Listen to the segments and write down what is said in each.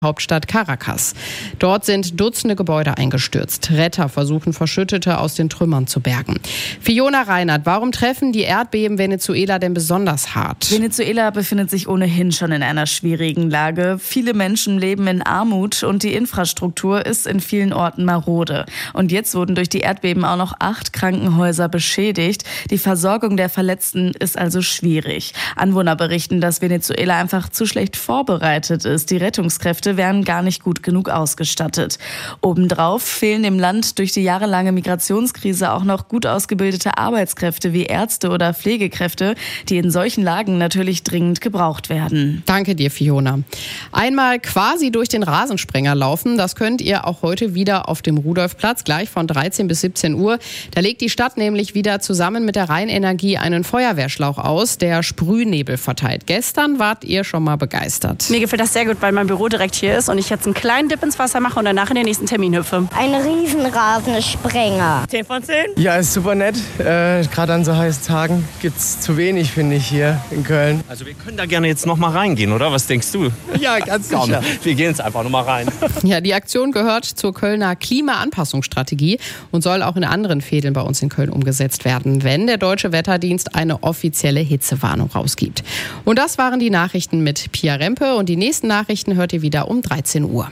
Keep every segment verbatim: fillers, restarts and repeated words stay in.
Hauptstadt Caracas. Dort sind Dutzende Gebäude eingestürzt. Retter versuchen, Verschüttete aus den Trümmern zu bergen. Fiona Reinert, warum treffen die Erdbeben Venezuela denn besonders hart? Venezuela befindet sich ohnehin schon in einer schwierigen Lage. Viele Menschen leben in Armut und die Infrastruktur ist in vielen Orten marode. Und jetzt wurden durch die Erdbeben auch noch acht Krankenhäuser beschädigt. Die Versorgung der Verletzten ist also schwierig. Anwohner berichten, dass Venezuela einfach zu schlecht vorbereitet ist. Die Rettungskräfte werden gar nicht gut genug ausgestattet. Obendrauf fehlen im Land durch die jahrelange Migrationskrise auch noch gut ausgebildete Arbeitskräfte wie Ärzte oder Pflegekräfte, die in solchen Lagen natürlich dringend gebraucht werden. Danke dir, Fiona. Einmal quasi durch den Rasensprenger laufen, das könnt ihr auch heute wieder auf dem Rudolfplatz, gleich von dreizehn bis siebzehn Uhr. Da legt die Stadt nämlich wieder zusammen mit der Rheinenergie einen Feuerwehrschlauch aus, der Sprühnebel verteilt. Gestern wart ihr schon mal begeistert. Mir gefällt das sehr gut, weil mein Büro direkt hier ist und ich jetzt einen kleinen Dip ins Wasser mache und danach in den nächsten Termin hüpfe. Ein Riesen-Rasensprenger. zehn von zehn? Ja, ist super nett. Äh, Gerade an so heißen Tagen gibt es zu wenig, finde ich, hier in Köln. Also wir können da gerne jetzt noch mal reingehen, oder? Was denkst du? Ja, ganz sicher. Wir gehen jetzt einfach noch mal rein. Ja, die Aktion gehört zur Kölner Klimaanpassungsstrategie und soll auch in anderen Fädeln bei uns in Köln umgesetzt werden, wenn der Deutsche Wetterdienst eine offizielle Hitzewarnung rausgibt. Und das waren die Nachrichten mit Pia Rempe und die nächsten Nachrichten hört ihr wieder um dreizehn Uhr.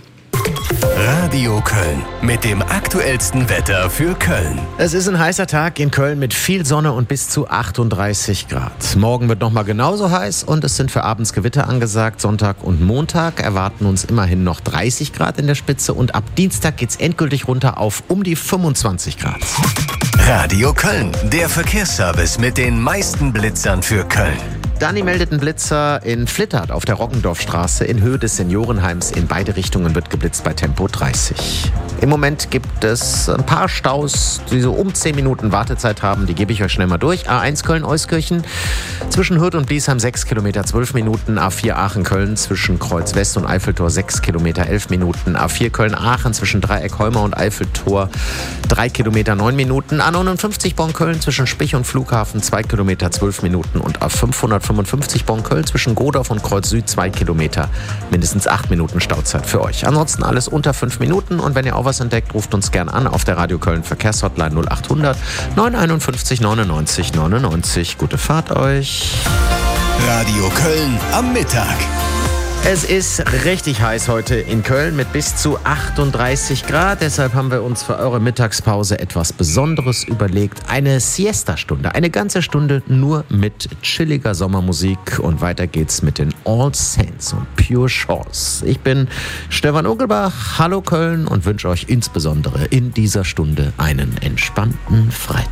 Radio Köln mit dem aktuellsten Wetter für Köln. Es ist ein heißer Tag in Köln mit viel Sonne und bis zu achtunddreißig Grad. Morgen wird noch mal genauso heiß und es sind für abends Gewitter angesagt. Sonntag und Montag erwarten uns immerhin noch dreißig Grad in der Spitze und ab Dienstag geht's endgültig runter auf um die fünfundzwanzig Grad. Radio Köln, der Verkehrsservice mit den meisten Blitzern für Köln. Dani meldet einen Blitzer in Flittert auf der Rockendorfstraße in Höhe des Seniorenheims. In beide Richtungen wird geblitzt bei Tempo dreißig. Im Moment gibt es ein paar Staus, die so um zehn Minuten Wartezeit haben. Die gebe ich euch schnell mal durch. A eins Köln-Euskirchen zwischen Hürth und Bliesheim sechs Kilometer, zwölf Minuten. A vier Aachen-Köln zwischen Kreuz West und Eiffeltor sechs Kilometer, elf Minuten. A vier Köln-Aachen zwischen Dreieck-Holmer und Eiffeltor drei Kilometer, neun Minuten. A neunundfünfzig Bonn-Köln zwischen Spich und Flughafen zwei Kilometer, zwölf Minuten. Und A fünfhundertfünfundfünfzig Bonn-Köln zwischen Godorf und Kreuz Süd zwei Kilometer, mindestens acht Minuten Stauzeit für euch. Ansonsten alles unter fünf Minuten und wenn ihr auch was entdeckt, ruft uns gern an auf der Radio Köln Verkehrshotline null achthundert neunhunderteinundfünfzig neunundneunzig neunundneunzig. Gute Fahrt euch. Radio Köln am Mittag. Es ist richtig heiß heute in Köln mit bis zu achtunddreißig Grad. Deshalb haben wir uns für eure Mittagspause etwas Besonderes überlegt. Eine Siesta-Stunde, eine ganze Stunde nur mit chilliger Sommermusik. Und weiter geht's mit den All Saints und Pure Shores. Ich bin Stefan Ugelbach, hallo Köln und wünsche euch insbesondere in dieser Stunde einen entspannten Freitag.